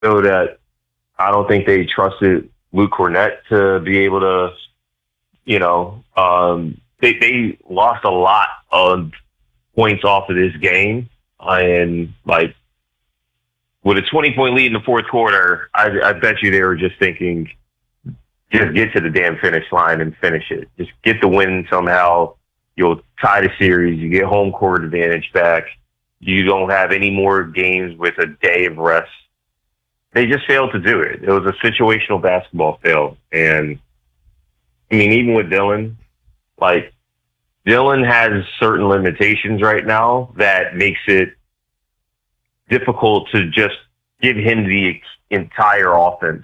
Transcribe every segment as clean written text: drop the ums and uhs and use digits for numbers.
So that I don't think they trusted Luke Cornett to be able to, they lost a lot of points off of this game. And like with a 20-point lead in the fourth quarter, I bet you they were just thinking, just get to the damn finish line and finish it. Just get the win somehow. You'll tie the series. You get home court advantage back. You don't have any more games with a day of rest. They just failed to do it. It was a situational basketball fail. And I mean, even with Dillon, like Dillon has certain limitations right now that makes it difficult to just give him the entire offense.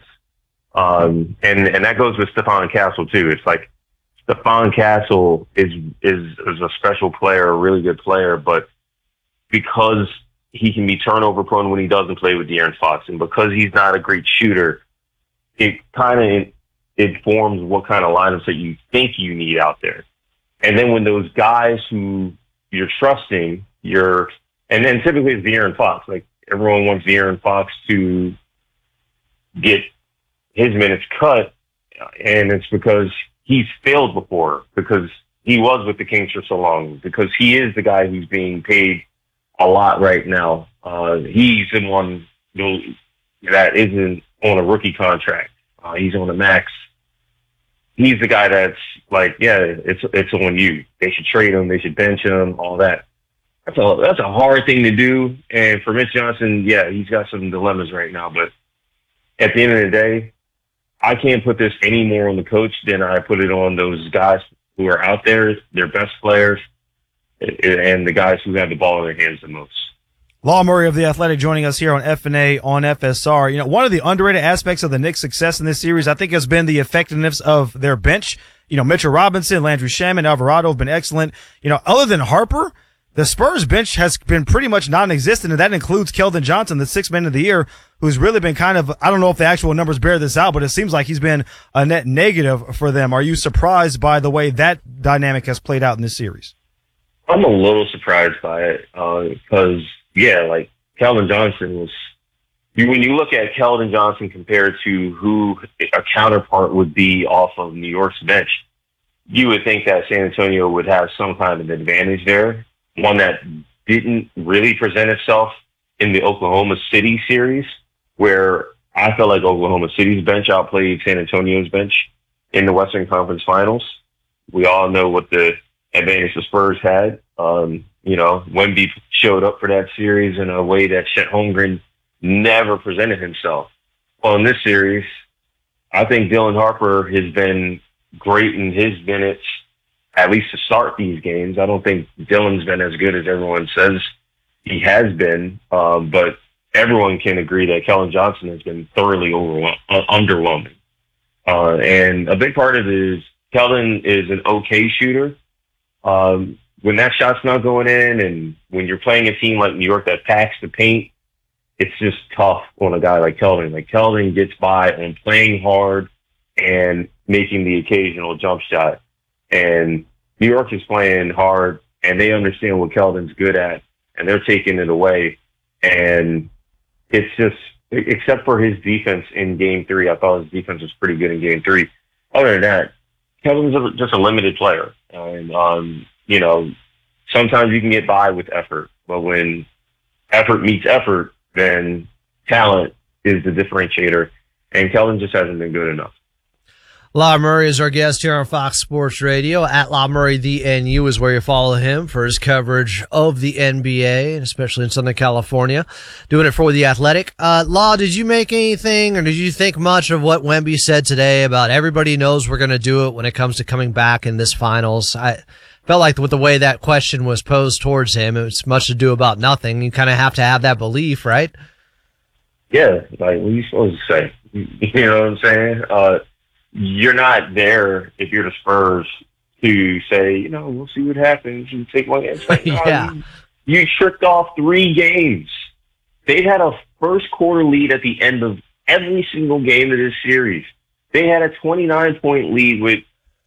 And that goes with Stephon Castle too. It's like Stephon Castle is a special player, a really good player, but because he can be turnover prone when he doesn't play with De'Aaron Fox, and because he's not a great shooter, it kind of informs what kind of lineups that you think you need out there. And then when those guys who you're trusting, and then typically it's De'Aaron Fox. Like everyone wants De'Aaron Fox to get his minutes cut, and it's because he's failed before, because he was with the Kings for so long, because he is the guy who's being paid a lot right now. He's the one that isn't on a rookie contract. He's on a max. He's the guy that's like, yeah, it's on you. They should trade him. They should bench him. All that. That's a hard thing to do. And for Mitch Johnson, yeah, he's got some dilemmas right now. But at the end of the day, I can't put this any more on the coach than I put it on those guys who are out there, their best players, and the guys who have the ball in their hands the most. Law Murray of The Athletic joining us here on FNA on FSR. One of the underrated aspects of the Knicks' success in this series, I think, has been the effectiveness of their bench. Mitchell Robinson, Landry Shamet, Alvarado have been excellent. Other than Harper, the Spurs bench has been pretty much non-existent, and that includes Keldon Johnson, the sixth man of the year, who's really been kind of, I don't know if the actual numbers bear this out, but it seems like he's been a net negative for them. Are you surprised by the way that dynamic has played out in this series? I'm a little surprised by it because, like Keldon Johnson was, when you look at Keldon Johnson compared to who a counterpart would be off of New York's bench, you would think that San Antonio would have some kind of advantage there, one that didn't really present itself in the Oklahoma City series, where I felt like Oklahoma City's bench outplayed San Antonio's bench in the Western Conference Finals. We all know what the advantage the Spurs had. Wemby showed up for that series in a way that Chet Holmgren never presented himself. Well, in this series, I think Dylan Harper has been great in his minutes, at least to start these games. I don't think Dylan's been as good as everyone says he has been, but everyone can agree that Keldon Johnson has been thoroughly underwhelming. And a big part of it is Keldon is an okay shooter. When that shot's not going in, and when you're playing a team like New York that packs the paint, it's just tough on a guy like Keldon. Like Keldon gets by on playing hard and making the occasional jump shot. And New York is playing hard, and they understand what Keldon's good at, and they're taking it away. And it's just, except for his defense in Game 3, I thought his defense was pretty good in Game 3. Other than that, Keldon's just a limited player. And, sometimes you can get by with effort, but when effort meets effort, then talent is the differentiator, and Keldon just hasn't been good enough. Law Murray is our guest here on Fox Sports Radio. At Law Murray, the NU is where you follow him for his coverage of the NBA, especially in Southern California, doing it for The Athletic. Law, did you make anything, or did you think much of what Wemby said today about everybody knows we're going to do it when it comes to coming back in this finals? I felt like with the way that question was posed towards him, it was much ado about nothing. You kind of have to have that belief, right? Yeah, like, what are you supposed to say? You know what I'm saying? You're not there if you're the Spurs to say, we'll see what happens and take one. It's like, yeah. You tricked off 3 games. They've had a first quarter lead at the end of every single game of this series. They had a 29-point lead with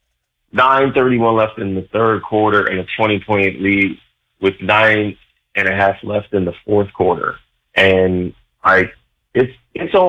9:31 left in the third quarter and a 20-point lead with 9.5 left in the fourth quarter. And it's